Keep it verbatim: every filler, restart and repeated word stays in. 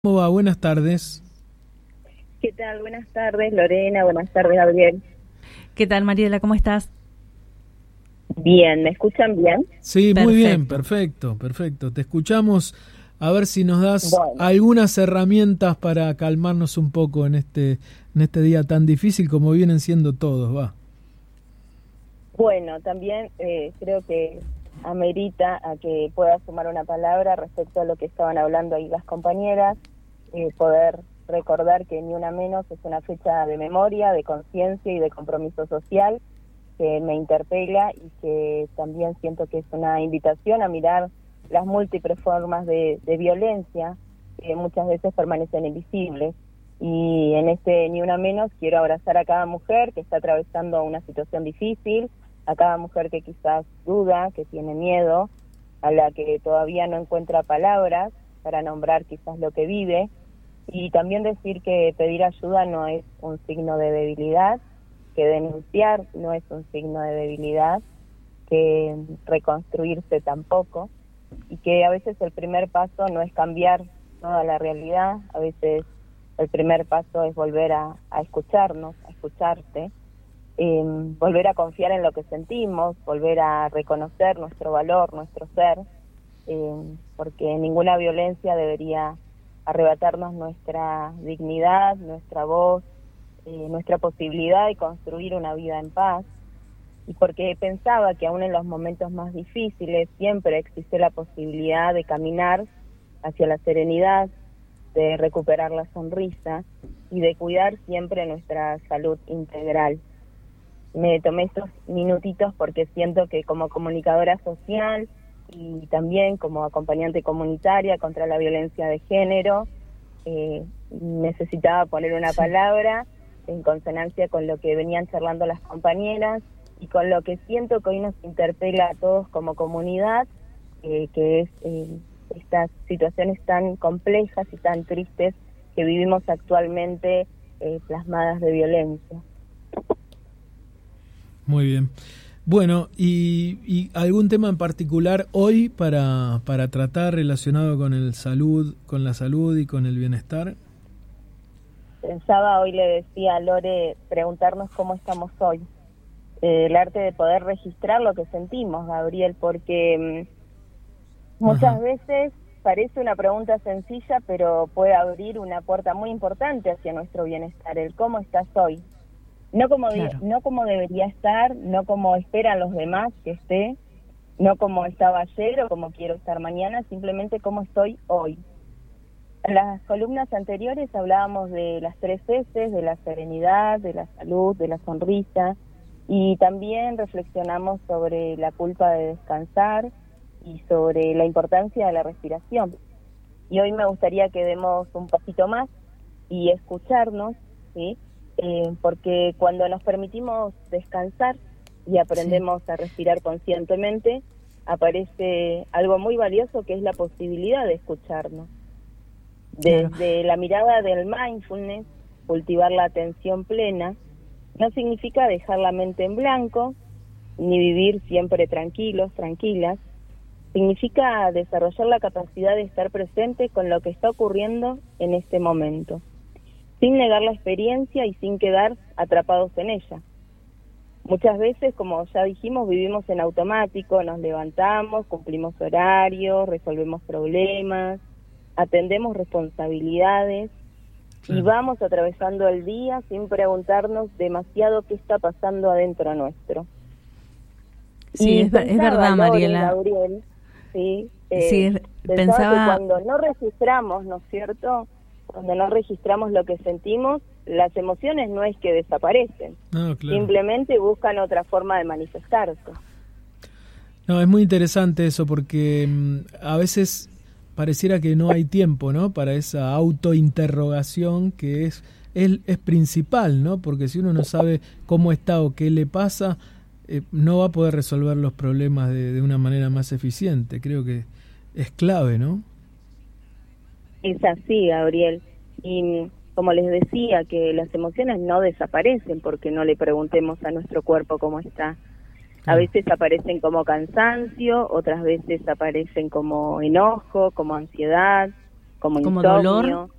¿Cómo va? Buenas tardes. ¿Qué tal? Buenas tardes, Lorena. Buenas tardes, Gabriel. ¿Qué tal, Mariela? ¿Cómo estás? Bien, ¿me escuchan bien? Sí, Perfecto. muy bien, perfecto, perfecto. Te escuchamos. A ver si nos das Bueno. algunas herramientas para calmarnos un poco en este en este día tan difícil como vienen siendo todos, va. Bueno, también eh, creo que amerita a que pueda sumar una palabra respecto a lo que estaban hablando ahí las compañeras, eh, poder recordar que Ni Una Menos es una fecha de memoria, de conciencia y de compromiso social que me interpela y que también siento que es una invitación a mirar las múltiples formas de, de violencia que muchas veces permanecen invisibles. Y en este Ni Una Menos quiero abrazar a cada mujer que está atravesando una situación difícil, a cada mujer que quizás duda, que tiene miedo, a la que todavía no encuentra palabras para nombrar quizás lo que vive, y también decir que pedir ayuda no es un signo de debilidad, que denunciar no es un signo de debilidad, que reconstruirse tampoco, y que a veces el primer paso no es cambiar toda la realidad, a veces el primer paso es volver a, a escucharnos, a escucharte, eh, volver a confiar en lo que sentimos, volver a reconocer nuestro valor, nuestro ser, eh, porque ninguna violencia debería arrebatarnos nuestra dignidad, nuestra voz, eh, nuestra posibilidad de construir una vida en paz, y porque pensaba que aún en los momentos más difíciles siempre existe la posibilidad de caminar hacia la serenidad, de recuperar la sonrisa y de cuidar siempre nuestra salud integral. Me tomé estos minutitos porque siento que como comunicadora social y también como acompañante comunitaria contra la violencia de género, eh, necesitaba poner una palabra en consonancia con lo que venían charlando las compañeras y con lo que siento que hoy nos interpela a todos como comunidad, eh, que es eh, estas situaciones tan complejas y tan tristes que vivimos actualmente, eh, plasmadas de violencia. Muy bien. Bueno, y, y algún tema en particular hoy para, para tratar relacionado con el salud, con la salud y con el bienestar. Pensaba, hoy le decía a Lore, preguntarnos cómo estamos hoy. Eh, el arte de poder registrar lo que sentimos, Gabriel, porque mmm, muchas Ajá. veces parece una pregunta sencilla, pero puede abrir una puerta muy importante hacia nuestro bienestar, el cómo estás hoy. No como, Claro. de, no como debería estar, no como esperan los demás que esté, no como estaba ayer o como quiero estar mañana, simplemente cómo estoy hoy. En las columnas anteriores hablábamos de las tres S, de la serenidad, de la salud, de la sonrisa, y también reflexionamos sobre la culpa de descansar y sobre la importancia de la respiración. Y hoy me gustaría que demos un pasito más y escucharnos, ¿sí? Eh, porque cuando nos permitimos descansar y aprendemos sí. a respirar conscientemente, aparece algo muy valioso que es la posibilidad de escucharnos. Desde claro. la mirada del mindfulness, cultivar la atención plena, no significa dejar la mente en blanco, ni vivir siempre tranquilos, tranquilas. Significa desarrollar la capacidad de estar presente con lo que está ocurriendo en este momento, sin negar la experiencia y sin quedar atrapados en ella. Muchas veces, como ya dijimos, vivimos en automático, nos levantamos, cumplimos horarios, resolvemos problemas, atendemos responsabilidades, sí. y vamos atravesando el día sin preguntarnos demasiado qué está pasando adentro nuestro. Sí, y es, es verdad, Lore, Mariela. Gabriel, sí, eh, sí es, pensaba, pensaba que cuando no registramos, ¿no es cierto?, cuando no registramos lo que sentimos, las emociones no es que desaparecen, No, claro. simplemente buscan otra forma de manifestarse. No, es muy interesante eso porque mmm, a veces pareciera que no hay tiempo, ¿no?, para esa autointerrogación que es, es, es principal, ¿no?, porque si uno no sabe cómo está o qué le pasa, eh, no va a poder resolver los problemas de, de una manera más eficiente. Creo que es clave, ¿no? Es así, Gabriel. Y como les decía, que las emociones no desaparecen porque no le preguntemos a nuestro cuerpo cómo está. A veces aparecen como cansancio, otras veces aparecen como enojo, como ansiedad, como, como insomnio, dolor.